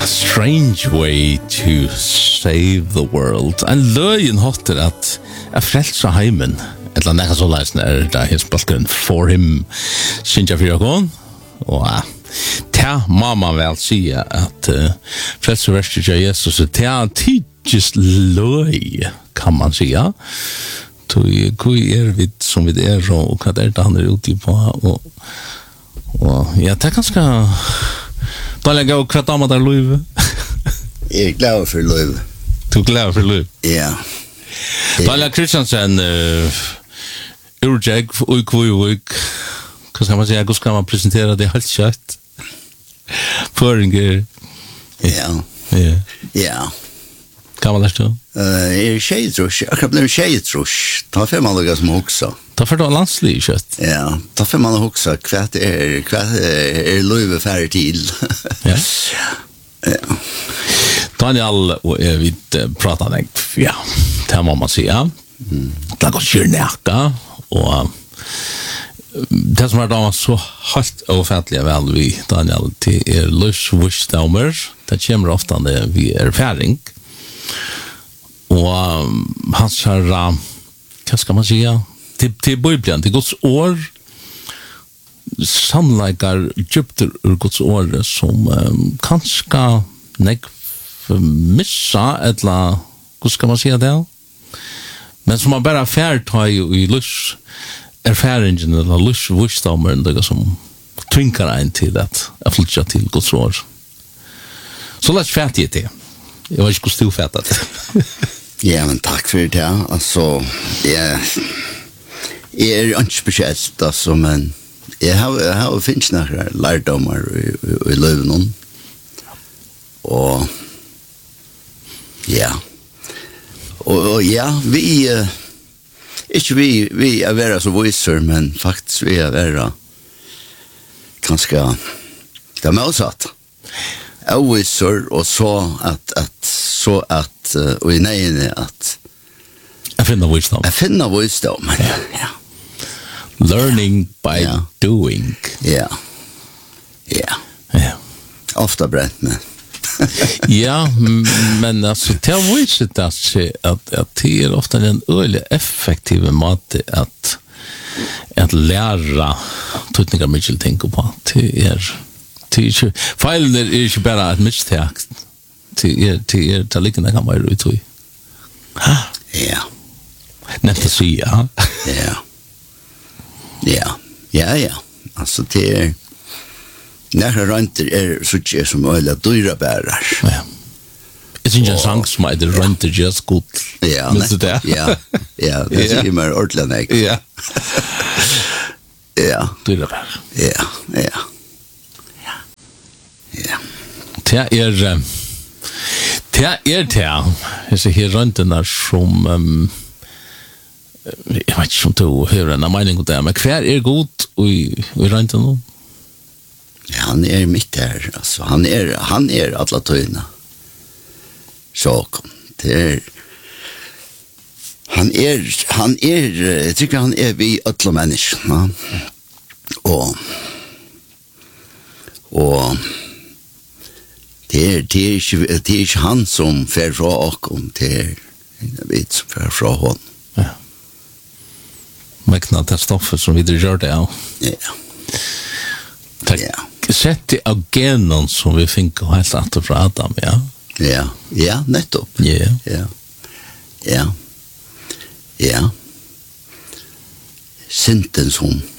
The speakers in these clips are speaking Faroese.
strange way to save the world. En løyen hotter at jeg frelser heimen. Et eller annet så leisende da hins balken for him synja fyrir okon. Og ta mamma vel sier at frelser verset av Jesus ta tidjust løy, kan man sier. Hvor vi som vi og hva det han ute på. Og ja, det ganske da lägger jag kvart om där Löv. Jag är glad för Löv. Du är glad för Löv? Ja. Daniel Christiansen urjag och hur ska man säga, hur ska man presentera det helt kött? Föringe. Ja. Ja. Ja. Kan man läsa då? Är tjejtrush. Jag kan bli tjejtrush. Ta för man några som också. Ta för då landslig kött. Ja, ta för man också kvart är Löv färdig till. Ja. Ja. Daniel och vi pratar dig. Ja, det må man säga. Det går ju näka och det som var så helt offentligt väl vi Daniel till Lush Wishdomer. Det kommer ofta när vi erfaring. Och han sa vad ska man säga? Till Bibeln, till Guds ord sannleikar djupter ur Guds ord som kanske missa eller hur ska man säga det? Men som man bara färtar i lust erfaringen eller lust visdomen det som tvinkar en till att flytta till Guds ord. Så låt färdigt det. Jag var inte stil färtat. Ja, men tack för det. Alltså, jag är inte speciellt alltså, men jag har finns några lärdomar i Löven. Och ja. Och ja, vi inte vi är vara så visor, men faktiskt vi är vara ganska det motsatt. Visor och så att och i nej att Jag finner wisdom. Jag finner wisdom. Ja. Learning by doing. Ja. Ja. Ja. Ofta bränt med. Ja, men alltså det visar att det är ofta en ölig effektiv måte att lära tutningar mycket tänka på. Det är feilen är inte bara ett misstag. Det ligger där kan man ut i. Ja. Nästa säga. Ja. Ja. Ja, ja. Alltså det är när renter är så tjej som öliga dyra bärar. Ja. Det är inte en sang som är det renter just god. Ja. Ja. Ja, det är mer ordentligt. Ja. Ja. Dyra bärar. Ja. Ja. Ja. Det jag ser här röntorna som jag vet inte om du hör en mening om det, men kvar är god i röntorna? Ja, han är mitt där, alltså han är alla töjna. Så det är han är jag tycker han är vi alla människorna. Och det är inte han som fär från oss, det är vi som fär från honom. Ja. Mäkna det stoffet som vi gör det av. Ja. Tack. Sett i agenon som vi fick helt att från Adam, ja. Ja, ja, nettopp. Ja. Ja. Ja. Ja. Synten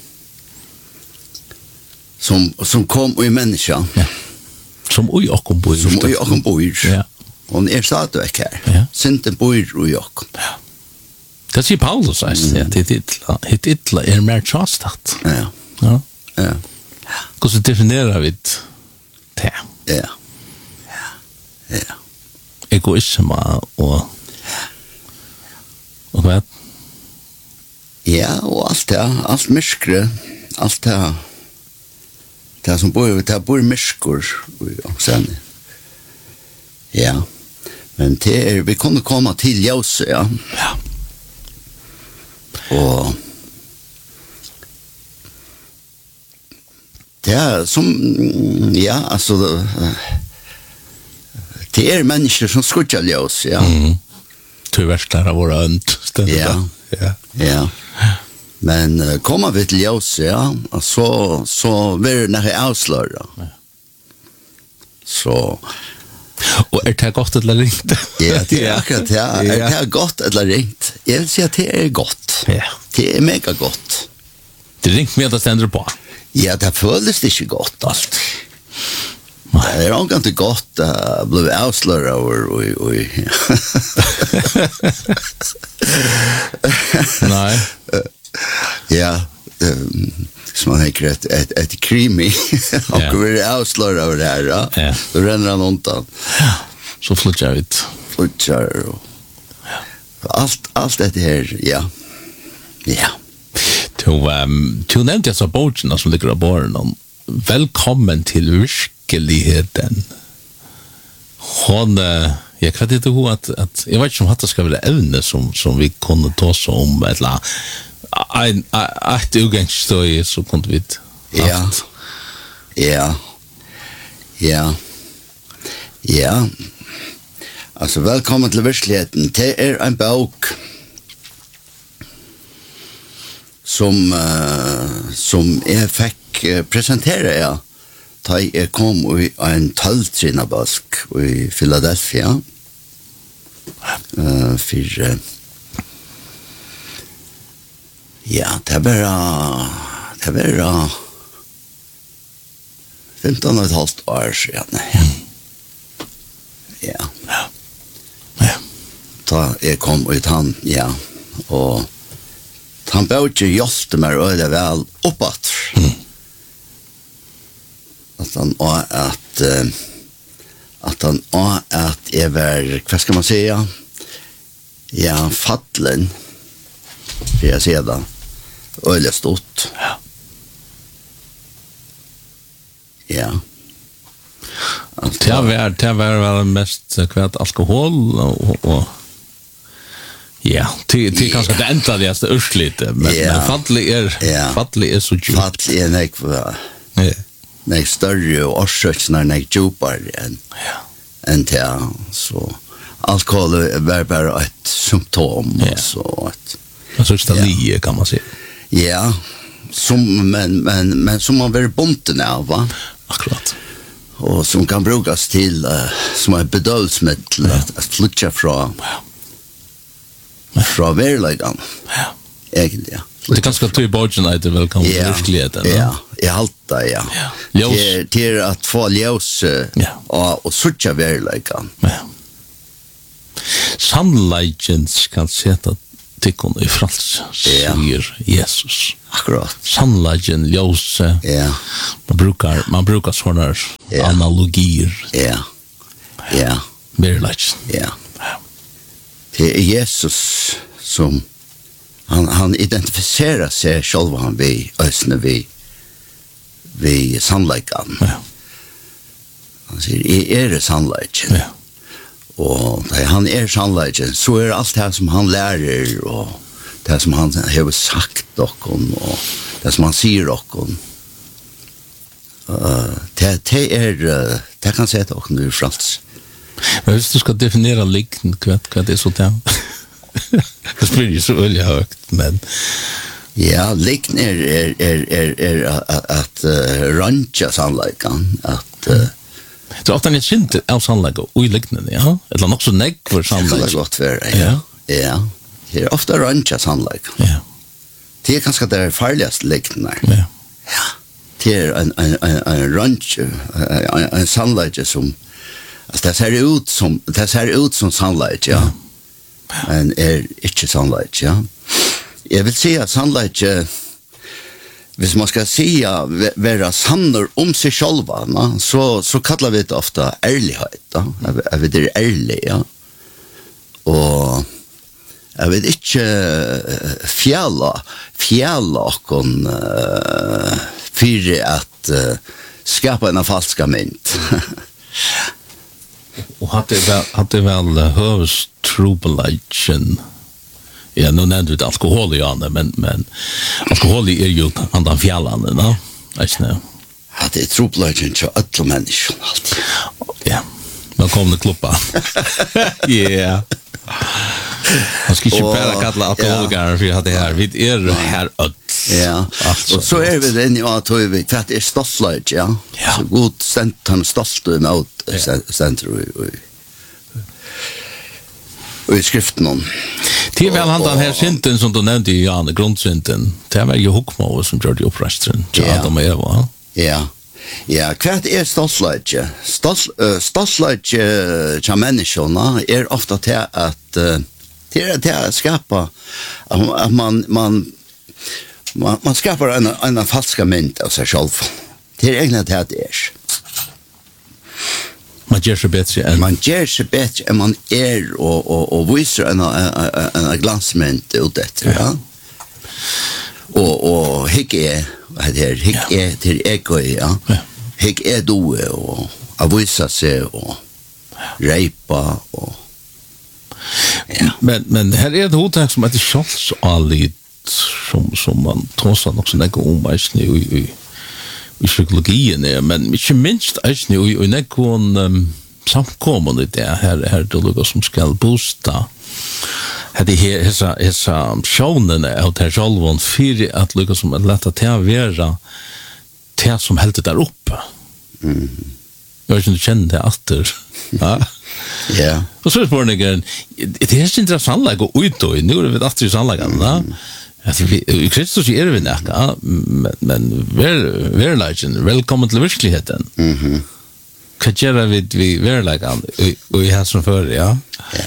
som kom i människan. Ja. Som oj och kom bor. Som oj och kom bor. Ja. Och är stadigt här. Ja. Synten bor i och. Ja. Det säger Paulus sägs det är mer trustat. Ja. Ja. Ja. Hur så definierar vi det? Ja. Ja. Ja. Egoism och vad? Ja, och allt myskre, allt det som bor myskor och sen. Ja. Men vi kunde komma till ljus, ja. Ja. Och det är som ja, alltså Det människor som skutjar ljus, ja. Tyvärr där våra önt. Ja. Men kommer vi till ljus, ja, så blir det avslöja. Så... Och det gott eller ringt? Ja, det akkurat, ja. Det gott eller ringt? Jag vill säga att det är gott. Ja. Det är mega gott. Det ringt med att ständer på. Ja, det føles ikke godt allt. Det er ikke godt att bli avslöjad och Nej. Ja, som man tänker ett krimi och blir avslöjad över det här, ja. Då renner han undan. Så flyttar vi. Flyttar och allt det här, ja. Ja. Du nevnte så boken som ligger av barnen. Velkommen til virkeligheten. Hon, jag vet inte hur att jag vet inte om att det ska vara evne som vi kunde ta oss om eller ett utgångsstøy så kunde vi Ja. Alltså välkommen till virkeligheten. Det är en bok som jag fick presentera da jeg kom i en 12-trinnabask i Philadelphia för ja, det var 15,5 år siden. Ja. Da jeg kom ut han, ja, og han bør ikke hjelpe meg øyne vel oppatt. At han jeg var, hva skal man säga? Ja, fattelen, for jeg sier det, øyne stort. Ja. Det var väl mest kvärt alkohol och ja, det kanske det ändligaste urslite, men fattlig är så djupt. Fattlig är nej större och orsöksnar nej djupare än det, så alkohol är bara ett symptom och så att alltså stalie kan man säga. Ja, men som man blir bunden av, va? Akkurat. Och som kan brukas till som ett bedövelsmedel att flytta från verkligheten. Ja. Egentligen. Det kanske till bogen att det väl kan verkligheten. Ja, i halta, ja. Till att få ljus och sucha verkligheten. Ja. Sannoliken kan sätta tikkon i frals, säger Jesus. Akkurat. Sannoliken, ljus. Ja. Man brukar sådana analogier. Ja. Verkligheten. Ja. Det är Jesus som han identifierar sig själv han vi sannolikan. Ja. Han säger, det sannoliken? Ja. Och när han sannoliken så är allt det som han lärer och det som han har sagt och det som han säger och det kan säga och nu frals. Men hvis du skal definera likn, hva det så det? Det blir ju så väldigt högt, men ja, likn att rancha sannolikan, att så ofta är inte av sannolika och i liknande, ja? Eller också negg för sannolika. Det kan gott vara, ja. Det är ofta rancha sannolikan. Ja. Det är ganska det farligaste liknande. Ja. Det är en ranch, en sannolika som alltså det ser ut som sannolikt, ja. Men inte sannolikt, ja. Jag vill säga sannolikt, hvis man ska säga vara sannar om sig själva, så kallar vi det ofta ärlighet, ja. Jag vet det är ärlig, ja. Och jag vet inte fjälla och för att skapa en falska mynt. Och hade väl hövstrubelation. Ja, nu nämnde du alkohol i Janne, men alkohol är ju andan fjällan, va? Jag vet inte. Ja, det är trubelation till alla människor alltid. Ja. Men Han kom til klubba. Ja. Han skal ikke bare kalle alkoholgaren for at det her. Vi her öll. Ja, og så vi inne i at vi kvart stoltleit, ja. Så god han stolt og imot senter og i skriften om. Til vel han den her synden som du nevnte i Jan, grundsynden, det var jo hukmålet som gjør det oppresteren til Adam og Eva. Ja. Ja, kvart stoltleit, ja. Stoltleit til menneskene ofta til at til å skapa at man skapar en falska mynd av sig själv. Det är egentligen det är. Man gör sig bättre än man är och visar en glansmynd ut efter, ja. Och hick är till ego, ja. Hick är då och att visa sig och repa och ja. Men här är det hotag som heter självsalligt som man tåsar nog så nägg om i psykologien, men inte minst i näggon samkommande det här då lukar som ska boosta hade hesa shonen av det självon för att lukka som att lätta till vara det som helt där uppe. Jag känner det efter. Ja. Ja. Och så är det igen. Det är intressant att gå ut och nu är det att det sannligen, va? Alltså vi Kristus är vi näka, men verkligen välkommen till verkligheten. Kan göra vi verkligen och i hans för ja.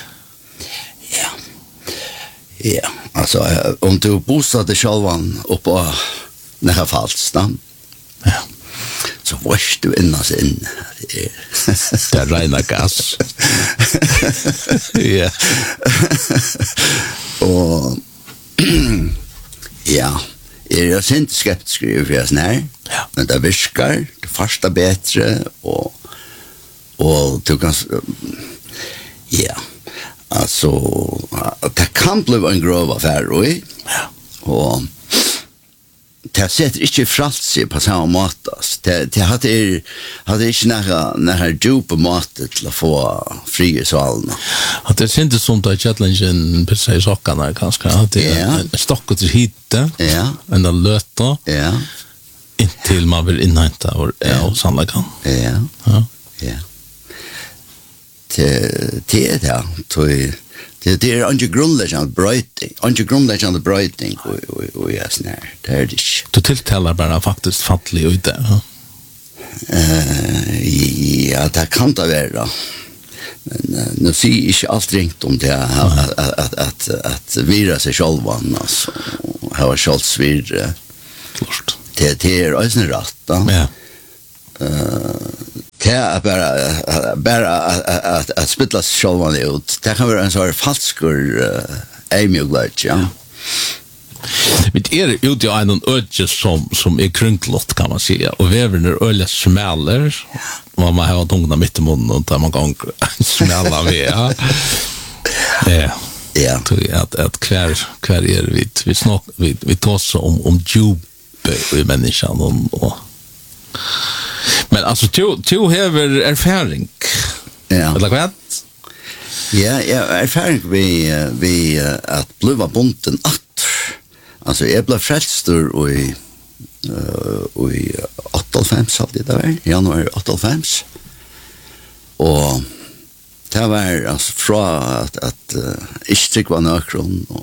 Ja, alltså om du bosatt dig självan uppe nära Falstam. Ja. Så wash du innas in. Det är reina gas. Ja. Och ja, jag är inte skeptisk för det här. Ja. Men det viskar, det första bättre och du kan ja. Alltså det kan bli en grov affär, ja. Och det sätter inte fralse på samma matas. Det hade inte nära djupa matet till att få fri i svalna. Att det är inte som att challengen på sig sockarna kanske. Att det är en stock till hitta. Ja. En löta. Ja. Intill man vill inhämta och samla kan. Ja. Ja. Ja. Det är det. Det är inte grundläggande bröjting och jag snär. Det är det inte. Du tilltalar bara faktiskt fattlig ut där. Ja, det kan det vara. Men nu ser jag inte allt ringt om det att vira sig själva. Alltså, ha självsvirre. Klart. Det är också rätt. Ja. Det är bara att spilla sig själva ut. Det kan vara en sån här falskur ämjuglöt, ja. Vi är ute i en ödje som är krunklott kan man säga. Och väven är öliga smäller. Och man har tungna mitt i munnen och tar man gång smälla vid. Ja. Ja. Att kvar är vi tar så om djup i människan och men alltså to have erfaring. Ja. Eller vad? Ja, erfaring vi att bliva bunten att alltså jag blev frälstur i 85 alltid det var januari 85 och det var alltså från att inte var nökron och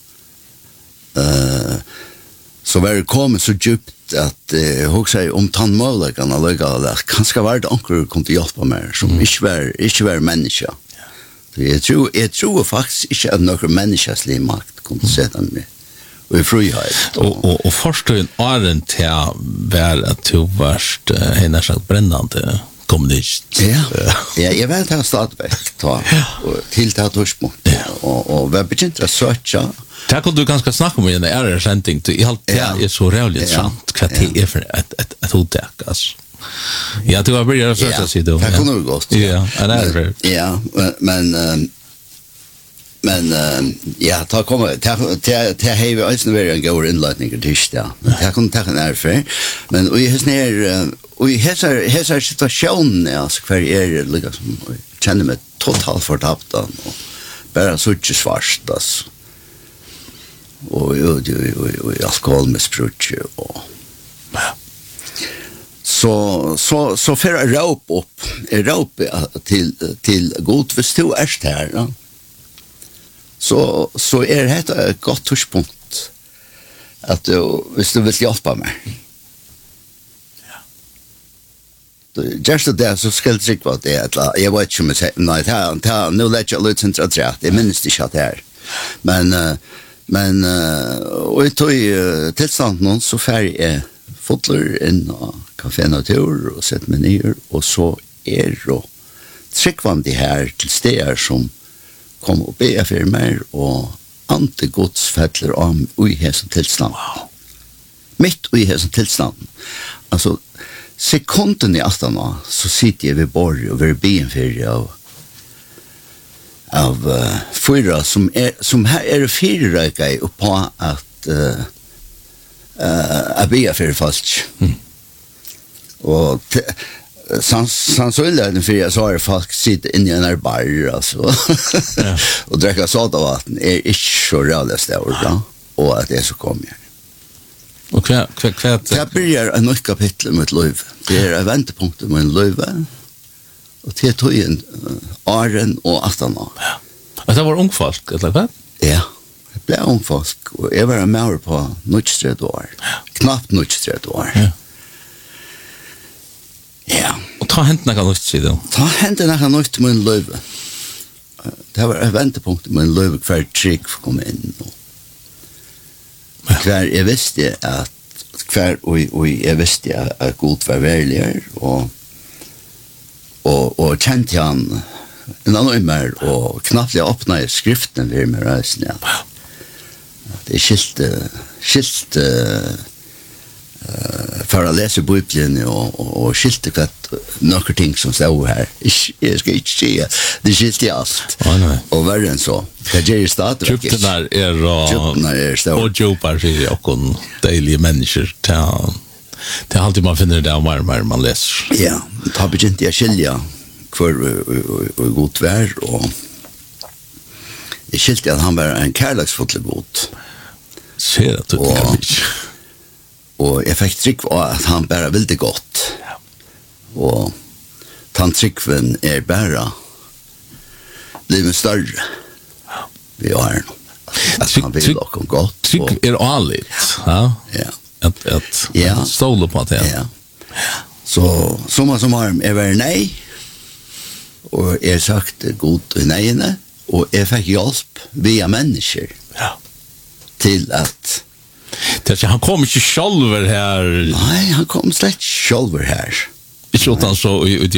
så var det kommit så djupt att hugga om tandmöjligheten och lägga att kanske var det onkel kunde hjälpa mig som inte var människa. Jag tror faktiskt inte att några människans makt kunde sätta mig i frihet. Och först en åren till var att du varst hennes sagt brännande kommunist. Ja, jag vet att stadväck ta till tattorspunkt och vad betyder det söka. Det kunde du ganska snacka om i en sändning till allt det är så rävligt sant vad det är för ett hottak alltså. Ja, du har börjat söka sig då. Det kunde du gott. Ja, är ja, men ja, ta kommer till har vi alltså väldigt en god inledning till det. Jag kunde ta en erfar. Men vi har snär och i hela situationen alltså kvar är det liksom känner mig totalt förtappad och bara så inte svart alltså. Och alkoholmissbruk och så för att ropa till god visst du är här ja? så är det ett gott touchpunkt att visst du vill hjälpa mig just det så ska det sig vad det är jag vet inte om jag säger nej nu lägger jag lite centralt det minns det inte här men och i tog tillstånd någon så färg fotler in och Café Natur och sett menyer och så då tryckvande här till städer som kom och be för mig och antigods fettler om i hesen tillstånd. Mitt i hesen tillstånd. Alltså sekunden i afton så sitter jag vid borg och vid ben för av fyra som här är fyra röka på att be för fast. Och sannsynligheten för jag så har folk sitter inne i en bar alltså och dricker sodavatten är inte så realistiskt då och att det så kommer. Och kvärt. Det börjar en nytt kapitel med liv. Det är en vändpunkt med en liv. Och det tog en åren och afton. Ja. Det var ung folk, eller vad? Ja. Det blev ung folk och jag var med på 93 år. Knappt 93 år. Ja. Ja. Och ta hänt några nytt sida. Ta hänt några nytt med en liv. Det var en vändpunkt med en liv kvar trick kom in och kvar jag visste att kvar och jag visste att god var värligare och kände han en annan mer och knappt jag öppnade skriften vid mig rösten ja. Det är skilt för att läsa Bibeln och skilt kvart några ting som står här. Jag ska inte säga det skilt i allt. Och värre än så. Det ger stad. Djupna är stor. Och djupar sig och dejliga människor. Det är alltid man finner det mer man läser. Ja, det har begynnt jag skilja kvar och god värld och jag skilte att han var en kärleksfull god. Ser att du kan och jag fick tryck på att han bara ville gott. Och tantryckven är bara livet större. Vi har att han vill också gott. Tryck är ärligt. Ja. Att ståla på det. Ja. Så som har är väl nej. Och jag sagt god nejne och jag fick hjälp via människor. Ja. Till att han kom inte själv här. Nej, han kom slett själv här. Inte utan så